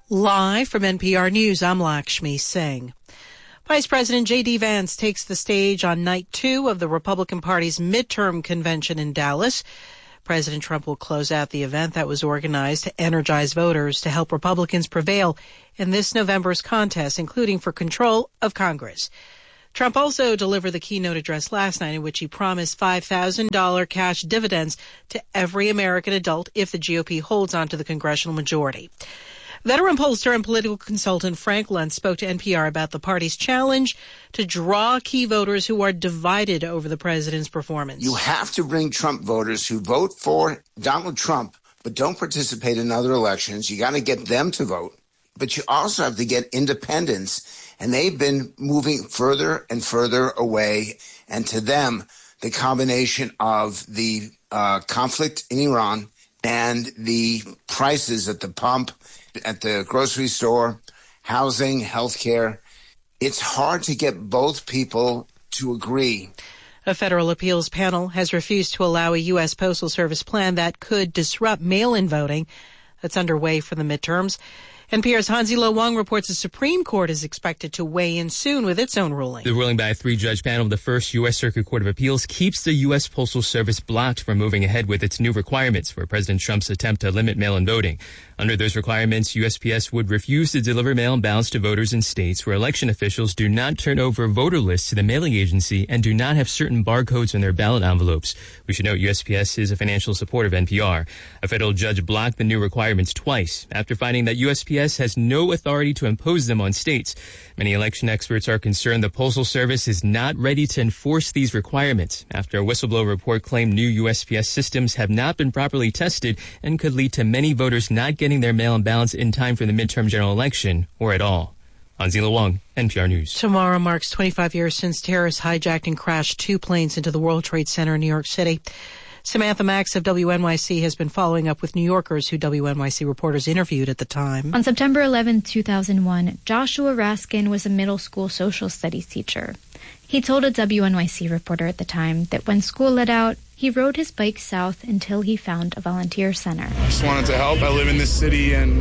Live from NPR News, I'm Lakshmi Singh. Vice President J.D. Vance takes the stage on night 2 of the Republican Party's midterm convention in Dallas. President Trump will close out the event that was organized to energize voters to help Republicans prevail in this November's contest, including for control of Congress. Trump also delivered the keynote address last night in which he promised $5,000 cash dividends to every American adult if the GOP holds on to the congressional majority. Veteran pollster and political consultant Frank Luntz spoke to NPR about the party's challenge to draw key voters who are divided over the president's performance. You have to bring Trump voters who vote for Donald Trump but don't participate in other elections. You got to get them to vote. But you also have to get independents, and they've been moving further and further away. And to them, the combination of the conflict in Iran and the prices at the pump, at the grocery store, housing, healthcare, it's hard to get both people to agree. A federal appeals panel has refused to allow a U.S. Postal Service plan that could disrupt mail-in voting that's underway for the midterms. NPR's Hansi-Lo Wang reports the Supreme Court is expected to weigh in soon with its own ruling. The ruling by a 3-judge panel of the First U.S. Circuit Court of Appeals keeps the U.S. Postal Service blocked from moving ahead with its new requirements for President Trump's attempt to limit mail-in voting. Under those requirements, USPS would refuse to deliver mail-in ballots to voters in states where election officials do not turn over voter lists to the mailing agency and do not have certain barcodes on their ballot envelopes. We should note USPS is a financial supporter of NPR. A federal judge blocked the new requirements twice after finding that USPS has no authority to impose them on states. Many election experts are concerned the Postal Service is not ready to enforce these requirements after a whistleblower report claimed new USPS systems have not been properly tested and could lead to many voters not getting their mail-in ballots in time for the midterm general election or at all. Hansi-Lo Wang, NPR News. Tomorrow marks 25 years since terrorists hijacked and crashed 2 planes into the World Trade Center in New York City. Samantha Max of WNYC has been following up with New Yorkers who WNYC reporters interviewed at the time. On September 11, 2001, Joshua Raskin was a middle school social studies teacher. He told a WNYC reporter at the time that when school let out, he rode his bike south until he found a volunteer center. I just wanted to help. I live in this city and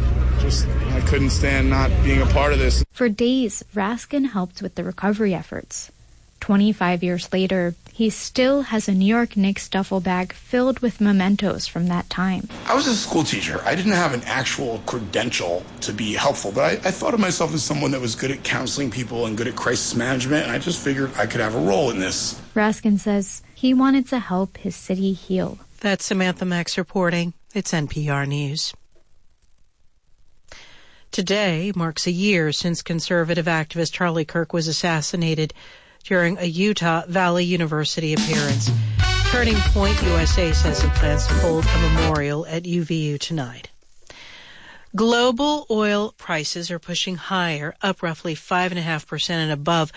I couldn't stand not being a part of this. For days, Raskin helped with the recovery efforts. 25 years later, he still has a New York Knicks duffel bag filled with mementos from that time. I was a school teacher. I didn't have an actual credential to be helpful, but I thought of myself as someone that was good at counseling people and good at crisis management, and I just figured I could have a role in this. Raskin says he wanted to help his city heal. That's Samantha Max reporting. It's NPR News. Today marks a year since conservative activist Charlie Kirk was assassinated during a Utah Valley University appearance. Turning Point USA says it plans to hold a memorial at UVU tonight. Global oil prices are pushing higher, up roughly 5.5% and above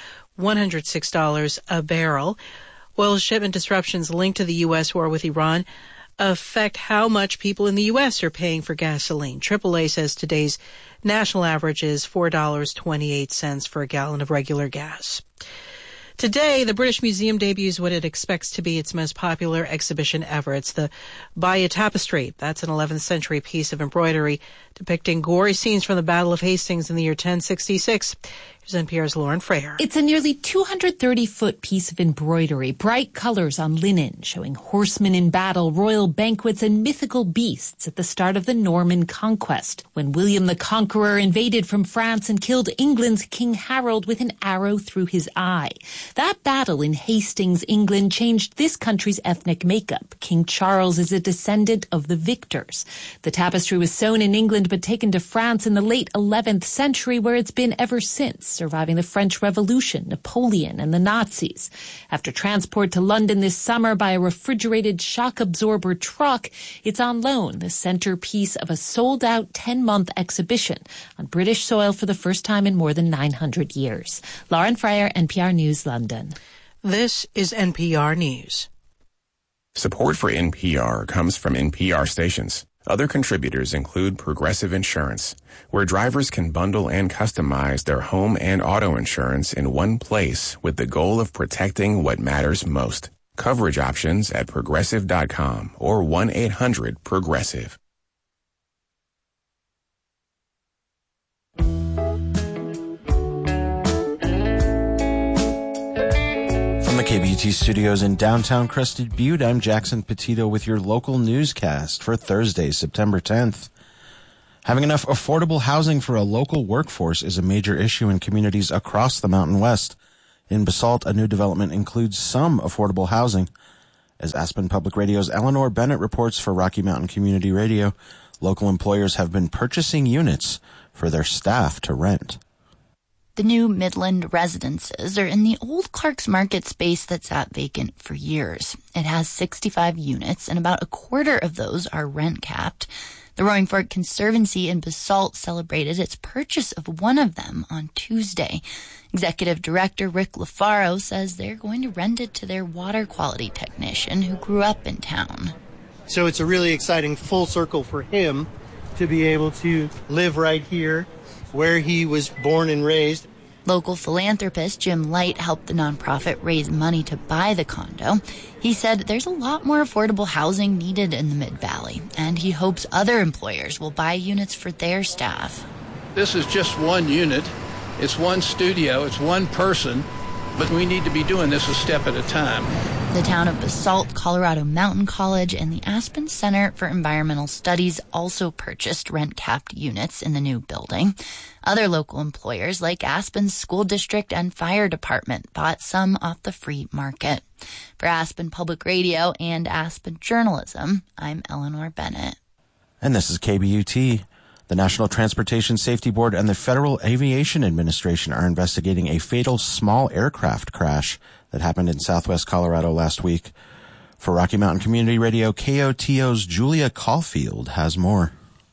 $106 a barrel. Oil shipment disruptions linked to the U.S. war with Iran affect how much people in the U.S. are paying for gasoline. AAA says today's national average is $4.28 for a gallon of regular gas. Today, the British Museum debuts what it expects to be its most popular exhibition ever. It's the Bayeux Tapestry. That's an 11th century piece of embroidery depicting gory scenes from the Battle of Hastings in the year 1066. Here's NPR's Lauren Frayer. It's a nearly 230-foot piece of embroidery, bright colors on linen, showing horsemen in battle, royal banquets, and mythical beasts at the start of the Norman conquest, when William the Conqueror invaded from France and killed England's King Harold with an arrow through his eye. That battle in Hastings, England, changed this country's ethnic makeup. King Charles is a descendant of the victors. The tapestry was sewn in England but taken to France in the late 11th century, where it's been ever since, surviving the French Revolution, Napoleon, and the Nazis. After transport to London this summer by a refrigerated shock absorber truck, it's on loan, the centerpiece of a sold-out 10-month exhibition on British soil for the first time in more than 900 years. Lauren Frayer, NPR News, London. This is NPR News. Support for NPR comes from NPR stations. Other contributors include Progressive Insurance, where drivers can bundle and customize their home and auto insurance in one place with the goal of protecting what matters most. Coverage options at Progressive.com or 1-800-PROGRESSIVE. KBUT Studios in downtown Crested Butte, I'm Jackson Petito with your local newscast for Thursday, September 10th. Having enough affordable housing for a local workforce is a major issue in communities across the Mountain West. In Basalt, a new development includes some affordable housing. As Aspen Public Radio's Eleanor Bennett reports for Rocky Mountain Community Radio, local employers have been purchasing units for their staff to rent. The new Midland residences are in the old Clark's Market space that sat vacant for years. It has 65 units, and about a quarter of those are rent-capped. The Roaring Fork Conservancy in Basalt celebrated its purchase of one of them on Tuesday. Executive Director Rick LaFaro says they're going to rent it to their water quality technician who grew up in town. So it's a really exciting full circle for him to be able to live right here where he was born and raised. Local philanthropist Jim Light helped the nonprofit raise money to buy the condo. He said there's a lot more affordable housing needed in the Mid-Valley, and he hopes other employers will buy units for their staff. This is just one unit. It's one studio. It's one person. But we need to be doing this a step at a time. The town of Basalt, Colorado Mountain College, and the Aspen Center for Environmental Studies also purchased rent-capped units in the new building. Other local employers like Aspen's school district and fire department bought some off the free market. For Aspen Public Radio and Aspen Journalism, I'm Eleanor Bennett. And this is KBUT. The National Transportation Safety Board and the Federal Aviation Administration are investigating a fatal small aircraft crash that happened in southwest Colorado last week. For Rocky Mountain Community Radio, KOTO's Julia Caulfield has more.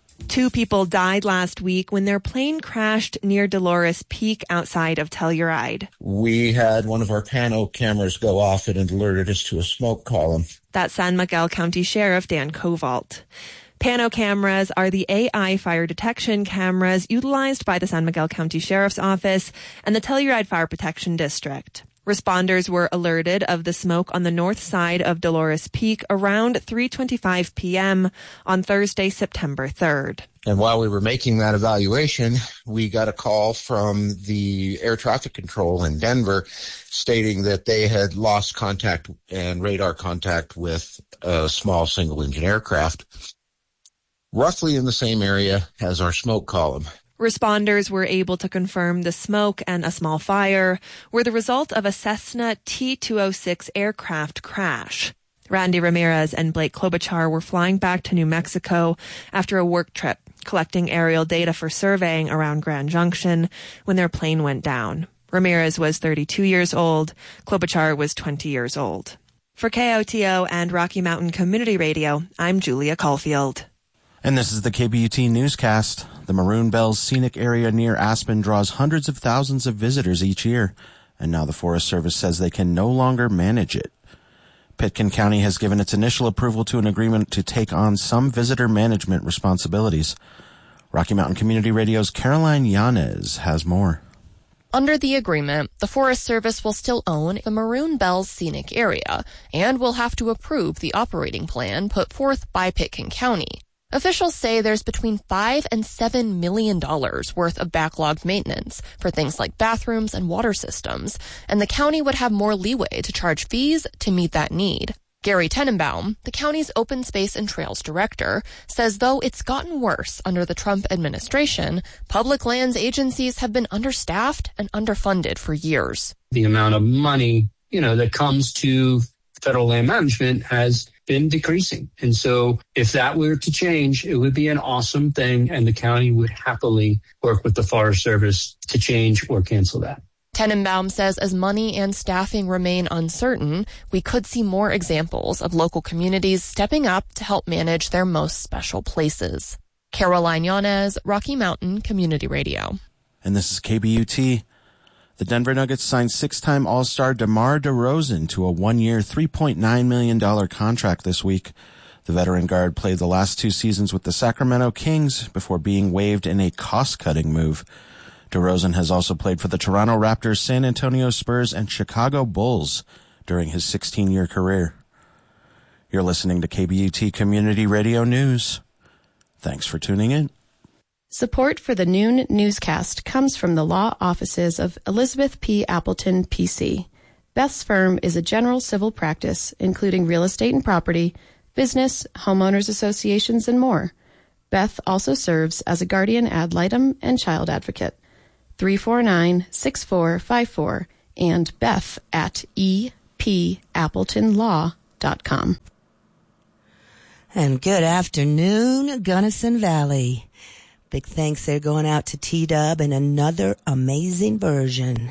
2 people died last week when their plane crashed near Dolores Peak outside of Telluride. We had one of our pano cameras go off and it alerted us to a smoke column. That's San Miguel County Sheriff Dan Kovalt. Pano cameras are the AI fire detection cameras utilized by the San Miguel County Sheriff's Office and the Telluride Fire Protection District. Responders were alerted of the smoke on the north side of Dolores Peak around 3:25 p.m. on Thursday, September 3rd. And while we were making that evaluation, we got a call from the air traffic control in Denver stating that they had lost contact and radar contact with a small single-engine aircraft, roughly in the same area as our smoke column. Responders were able to confirm the smoke and a small fire were the result of a Cessna T-206 aircraft crash. Randy Ramirez and Blake Klobuchar were flying back to New Mexico after a work trip, collecting aerial data for surveying around Grand Junction when their plane went down. Ramirez was 32 years old. Klobuchar was 20 years old. For KOTO and Rocky Mountain Community Radio, I'm Julia Caulfield. And this is the KBUT newscast. The Maroon Bells scenic area near Aspen draws hundreds of thousands of visitors each year, and now the Forest Service says they can no longer manage it. Pitkin County has given its initial approval to an agreement to take on some visitor management responsibilities. Rocky Mountain Community Radio's Caroline Yanez has more. Under the agreement, the Forest Service will still own the Maroon Bells scenic area and will have to approve the operating plan put forth by Pitkin County. Officials say there's between $5 and $7 million worth of backlogged maintenance for things like bathrooms and water systems, and the county would have more leeway to charge fees to meet that need. Gary Tenenbaum, the county's open space and trails director, says though it's gotten worse under the Trump administration, public lands agencies have been understaffed and underfunded for years. The amount of money, that comes to federal land management has been decreasing. And so if that were to change, it would be an awesome thing, and the county would happily work with the Forest Service to change or cancel that. Tenenbaum says as money and staffing remain uncertain, we could see more examples of local communities stepping up to help manage their most special places. Caroline Yanez, Rocky Mountain Community Radio. And this is KBUT. The Denver Nuggets signed 6-time All-Star DeMar DeRozan to a 1-year, $3.9 million contract this week. The veteran guard played the last 2 seasons with the Sacramento Kings before being waived in a cost-cutting move. DeRozan has also played for the Toronto Raptors, San Antonio Spurs, and Chicago Bulls during his 16-year career. You're listening to KBUT Community Radio News. Thanks for tuning in. Support for the noon newscast comes from the law offices of Elizabeth P. Appleton, P.C. Beth's firm is a general civil practice, including real estate and property, business, homeowners associations, and more. Beth also serves as a guardian ad litem and child advocate. 349-6454 and Beth at epappletonlaw.com. And good afternoon, Gunnison Valley. Big thanks there going out to T-Dub and another amazing version.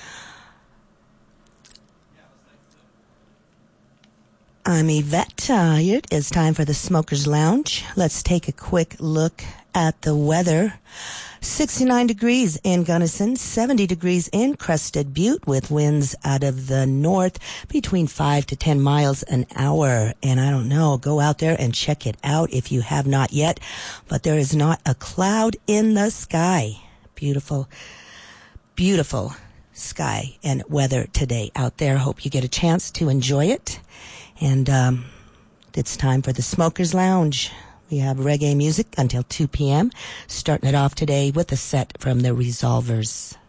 I'm Yvette Tired. It's time for the Smokers Lounge. Let's take a quick look at the weather. 69 degrees in Gunnison, 70 degrees in Crested Butte with winds out of the north between 5 to 10 miles an hour. And I don't know, go out there and check it out if you have not yet. But there is not a cloud in the sky. Beautiful, beautiful sky and weather today out there. Hope you get a chance to enjoy it. And it's time for the Smokers Lounge. We have reggae music until 2 p.m., starting it off today with a set from the Resolvers.